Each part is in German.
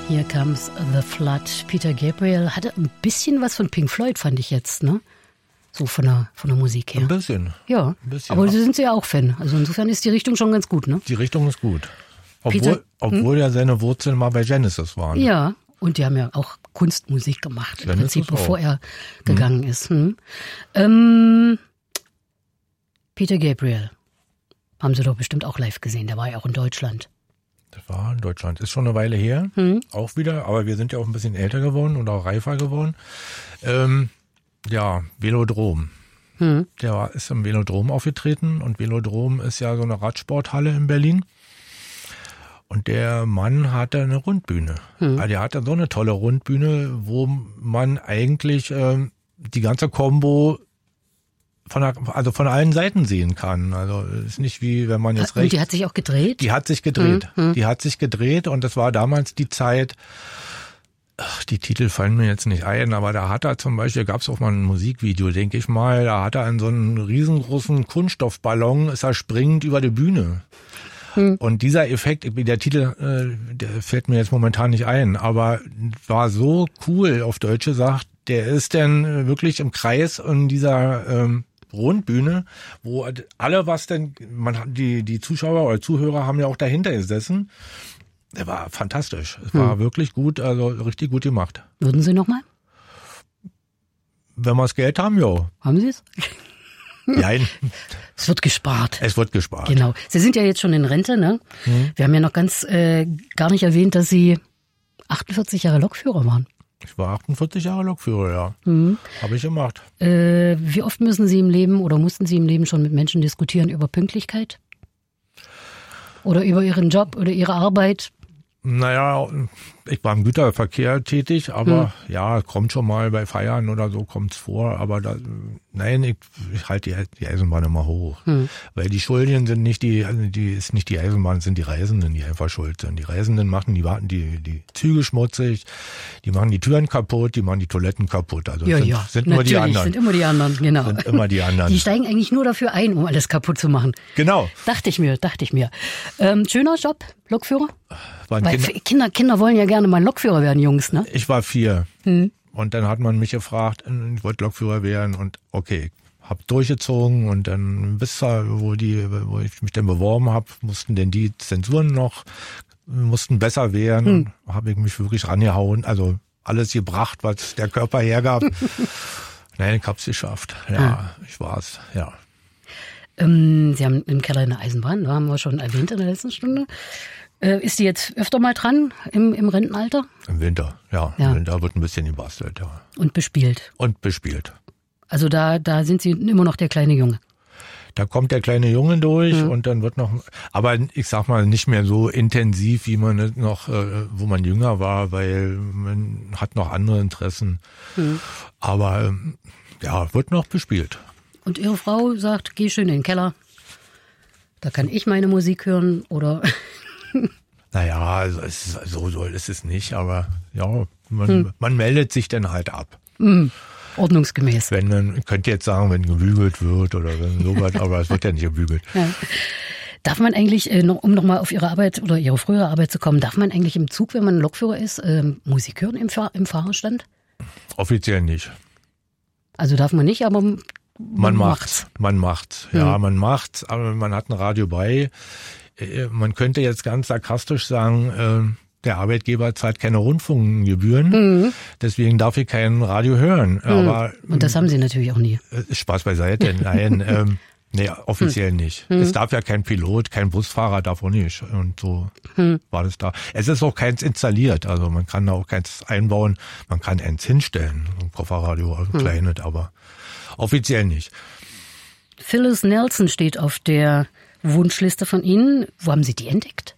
Here Comes the Flood. Peter Gabriel hatte ein bisschen was von Pink Floyd, fand ich jetzt, ne? So von der Musik her. Ein bisschen. Ja, ein bisschen. Aber Sie sind ja auch Fan. Also insofern ist die Richtung schon ganz gut, ne? Die Richtung ist gut. Obwohl ja seine Wurzeln mal bei Genesis waren. Ja, und die haben ja auch Kunstmusik gemacht, im Prinzip, bevor er gegangen ist. Peter Gabriel haben Sie doch bestimmt auch live gesehen. Der war ja auch in Deutschland. Das war in Deutschland. Ist schon eine Weile her. Auch wieder. Aber wir sind ja auch ein bisschen älter geworden und auch reifer geworden. Velodrom. Der ist im Velodrom aufgetreten. Und Velodrom ist ja so eine Radsporthalle in Berlin. Und der Mann hatte eine Rundbühne. Also der hatte so eine tolle Rundbühne, wo man eigentlich die ganze Combo von allen Seiten sehen kann. Also ist nicht wie wenn man jetzt rechts. Und die hat sich auch gedreht? Die hat sich gedreht. Die hat sich gedreht und das war damals die Zeit. Die Titel fallen mir jetzt nicht ein, aber da hat er zum Beispiel, gab es auch mal ein Musikvideo, denke ich mal, da hat er in so einen riesengroßen Kunststoffballon, ist er springend über die Bühne. Und dieser Effekt, der Titel, der fällt mir jetzt momentan nicht ein, aber war so cool, auf Deutsch gesagt, der ist dann wirklich im Kreis in dieser Rundbühne, wo alle die Zuschauer oder Zuhörer haben ja auch dahinter gesessen. Der war fantastisch. Es war wirklich gut, also richtig gut gemacht. Würden Sie nochmal? Wenn wir das Geld haben, ja. Haben Sie es? Nein. Es wird gespart. Es wird gespart. Genau. Sie sind ja jetzt schon in Rente, ne? Wir haben ja noch gar nicht erwähnt, dass Sie 48 Jahre Lokführer waren. Ich war 48 Jahre Lokführer, ja. Habe ich gemacht. Wie oft müssen Sie im Leben oder mussten Sie im Leben schon mit Menschen diskutieren über Pünktlichkeit? Oder über Ihren Job oder Ihre Arbeit? Naja, ich war im Güterverkehr tätig, aber ja, kommt schon mal bei Feiern oder so, kommt's vor. Aber ich halte die Eisenbahn immer hoch. Weil die Schuldigen sind nicht ist nicht die Eisenbahn, sind die Reisenden, die einfach schuld sind. Die Reisenden machen die Züge schmutzig, die machen die Türen kaputt, die machen die Toiletten kaputt. Also sind nur die anderen. Sind immer die anderen, genau. Sind immer die anderen. Die steigen eigentlich nur dafür ein, um alles kaputt zu machen. Genau. Dachte ich mir. Schöner Job, Lokführer? Weil Kinder wollen ja gerne mal Lokführer werden, Jungs, ne? Ich war 4. Und dann hat man mich gefragt, ich wollte Lokführer werden und okay, hab durchgezogen und dann wo ich mich dann beworben habe, mussten denn die Zensuren mussten besser werden. Habe ich mich wirklich rangehauen, also alles gebracht, was der Körper hergab. Nein, ich hab's geschafft. Ja, ich war's, ja. Sie haben im Keller eine Eisenbahn, da haben wir schon erwähnt in der letzten Stunde. Ist die jetzt öfter mal dran im Rentenalter? Im Winter, ja. Im Winter wird ein bisschen gebastelt, ja. Und bespielt? Und bespielt. Also da sind Sie immer noch der kleine Junge? Da kommt der kleine Junge durch und dann wird aber ich sag mal nicht mehr so intensiv, wie man es noch, wo man jünger war, weil man hat noch andere Interessen. Aber wird noch bespielt. Und Ihre Frau sagt, geh schön in den Keller, da kann ich meine Musik hören oder... Naja, also so ist es nicht, aber ja, man meldet sich dann halt ab. Ordnungsgemäß. Ich könnte jetzt sagen, wenn gebügelt wird oder wenn sowas, aber es wird ja nicht gebügelt. Ja. Darf man eigentlich, um nochmal auf Ihre Arbeit oder Ihre frühere Arbeit zu kommen, darf man eigentlich im Zug, wenn man Lokführer ist, Musik hören im Fahrerstand? Offiziell nicht. Also darf man nicht, aber man macht's. Man macht's, ja, man macht's, aber man hat ein Radio bei. Man könnte jetzt ganz sarkastisch sagen, der Arbeitgeber zahlt keine Rundfunkgebühren, deswegen darf ich kein Radio hören. Aber und das haben Sie natürlich auch nie. Spaß beiseite, nein, nee, offiziell nicht. Es darf ja kein Pilot, kein Busfahrer darf auch nicht. Und so war das da. Es ist auch keins installiert, also man kann da auch keins einbauen. Man kann eins hinstellen, ein Kofferradio, ein kleines, aber offiziell nicht. Phyllis Nelson steht auf der Wunschliste von Ihnen. Wo haben Sie die entdeckt?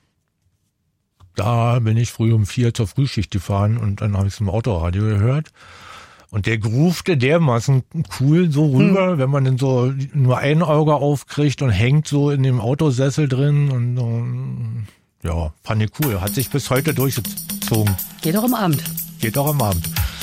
Da bin ich früh um 4 zur Frühschicht gefahren und dann habe ich es im Autoradio gehört. Und der groovte dermaßen cool so rüber, wenn man dann so nur ein Auge aufkriegt und hängt so in dem Autosessel drin. Und ja, fand ich cool. Hat sich bis heute durchgezogen. Geht auch am Abend. Geht auch am Abend.